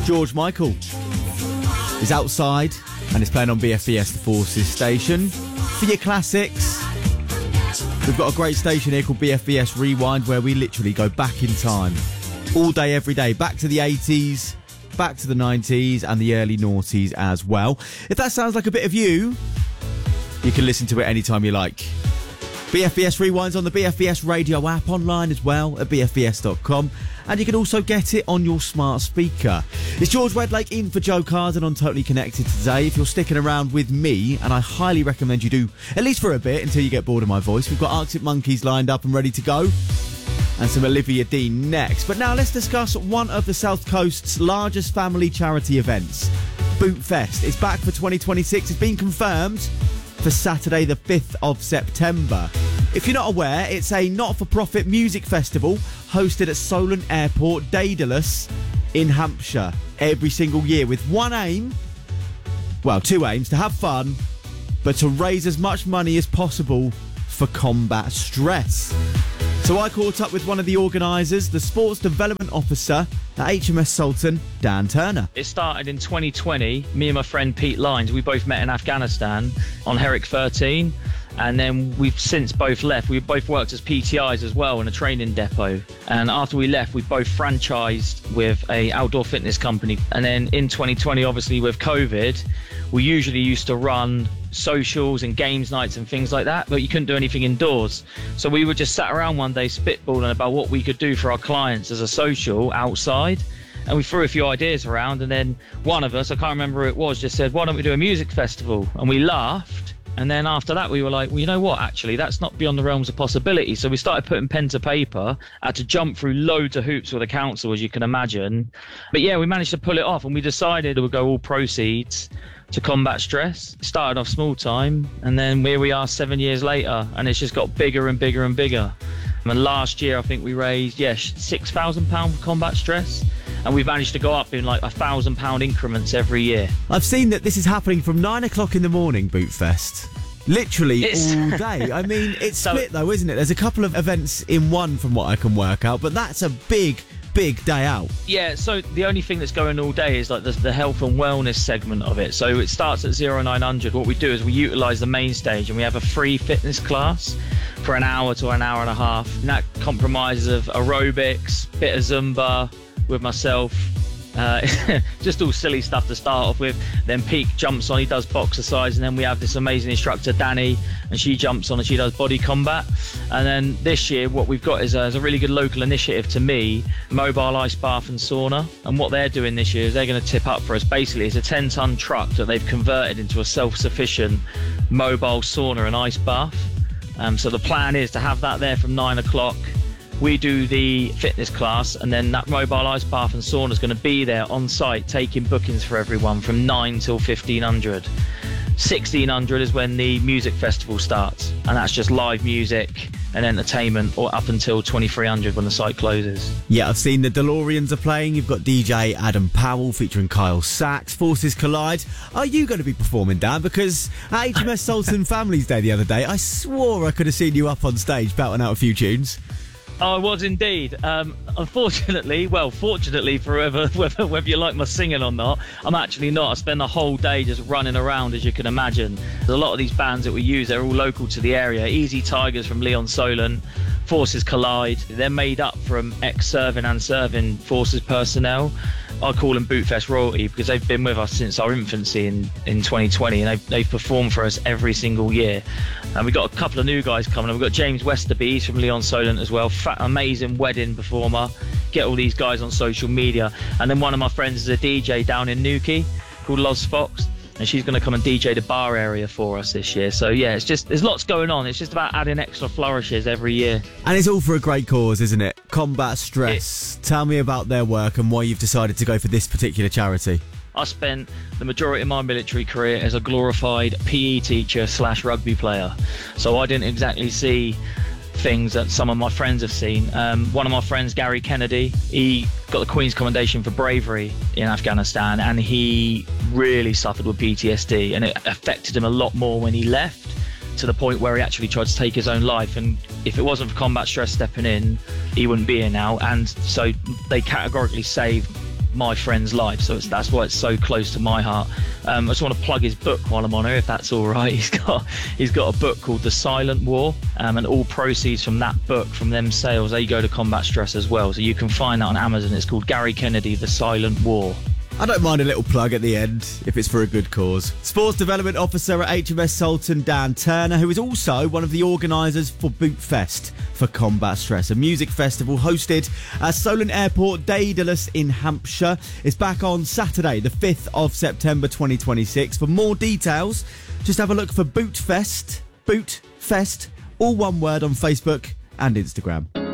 George Michael is outside and is playing on BFBS The Forces station. For your classics, we've got a great station here called BFBS Rewind, where we literally go back in time all day, every day, back to the 80s, back to the 90s and the early noughties as well. If that sounds like a bit of you, you can listen to it anytime you like. BFBS Rewind's on the BFBS radio app, online as well at bfbs.com, and you can also get it on your smart speaker. It's George Wedlake in for Joe Carden on Totally Connected today. If you're sticking around with me, and I highly recommend you do, at least for a bit until you get bored of my voice, we've got Arctic Monkeys lined up and ready to go, and some Olivia Dean next. But now let's discuss one of the South Coast's largest family charity events, Boot Fest. It's back for 2026. It's been confirmed for Saturday the 5th of September. If you're not aware, it's a not-for-profit music festival hosted at Solent Airport, Daedalus in Hampshire every single year, with one aim, well, two aims: to have fun, but to raise as much money as possible for combat stress. So I caught up with one of the organisers, the Sports Development Officer at HMS Sultan, Dan Turner. It started in 2020. Me and my friend Pete Lines, we both met in Afghanistan on Herrick 13. And then we've since both left. We both worked as PTIs as well in a training depot. And after we left, we both franchised with a outdoor fitness company. And then in 2020, obviously with COVID, we usually used to run socials and games nights and things like that, but you couldn't do anything indoors. So we were just sat around one day spitballing about what we could do for our clients as a social outside. And we threw a few ideas around, and then one of us, I can't remember who it was, just said, why don't we do a music festival? And we laughed. And then after that, we were like, well, you know what, actually, that's not beyond the realms of possibility. So we started putting pen to paper, had to jump through loads of hoops with the council, as you can imagine. But yeah, we managed to pull it off, and we decided it would go all proceeds to combat stress. Started off small time, and then here we are 7 years later, and it's just got bigger and bigger and bigger. And last year, I think we raised, £6,000 for combat stress. And we've managed to go up in like £1,000 increments every year. I've seen that this is happening from 9 o'clock in the morning, Boot Fest. Literally all day. I mean, it's split though, isn't it? There's a couple of events in one from what I can work out, but that's a big day out. Yeah, so the only thing that's going all day is like the health and wellness segment of it. So it starts at 0900. What we do is we utilise the main stage and we have a free fitness class for an hour to an hour and a half. And that compromises of aerobics, bit of Zumba with myself, just all silly stuff to start off with. Then Pete jumps on, he does boxercise, and then we have this amazing instructor Danny, and she jumps on and she does body combat. And then this year what we've got is a really good local initiative to me, Mobile Ice Bath and Sauna. And what they're doing this year is they're going to tip up for us. Basically it's a 10-ton truck that they've converted into a self-sufficient mobile sauna and ice bath. So the plan is to have that there from 9 o'clock. We do the fitness class, and then that mobile ice bath and sauna is going to be there on site taking bookings for everyone from 9 till 1500. 1600 is when the music festival starts, and that's just live music and entertainment, or up until 2300 when the site closes. Yeah, I've seen the DeLoreans are playing. You've got DJ Adam Powell featuring Kyle Sachs. Forces collide. Are you going to be performing, Dan? Because at HMS Sultan Families Day the other day, I swore I could have seen you up on stage belting out a few tunes. I was indeed. Unfortunately, fortunately for whether you like my singing or not, I'm actually not. I spend the whole day just running around, as you can imagine. There's a lot of these bands that we use, they're all local to the area. Easy Tigers from Leon Solent, Forces Collide. They're made up from ex-serving and serving Forces personnel. I call them Bootfest royalty because they've been with us since our infancy in 2020, and they've performed for us every single year. And we've got a couple of new guys coming. We've got James Westerby, he's from Leon Solent as well, amazing wedding performer. Get all these guys on social media. And then one of my friends is a DJ down in Newquay called Loz Fox, and she's going to come and DJ the bar area for us this year. So yeah, it's just, there's lots going on. It's just about adding extra flourishes every year. And it's all for a great cause, isn't it? Combat Stress. Tell me about their work and why you've decided to go for this particular charity. I spent the majority of my military career as a glorified PE teacher / rugby player. So I didn't exactly see things that some of my friends have seen. One of my friends, Gary Kennedy, he got the Queen's Commendation for bravery in Afghanistan, and he really suffered with PTSD, and it affected him a lot more when he left, to the point where he actually tried to take his own life. And if it wasn't for combat stress stepping in, he wouldn't be here now. And so they categorically saved my friend's life, so that's why it's so close to my heart. I just want to plug his book while I'm on here, if that's all right. He's got a book called The Silent War, and all proceeds from that book, from them sales, they go to combat stress as well. So you can find that on Amazon. It's called Gary Kennedy, The Silent War. I don't mind a little plug at the end if it's for a good cause. Sports Development Officer at HMS Sultan, Dan Turner, who is also one of the organisers for Boot Fest for Combat Stress, a music festival hosted at Solent Airport, Daedalus in Hampshire. It's back on Saturday, the 5th of September 2026. For more details, just have a look for Boot Fest, all one word, on Facebook and Instagram.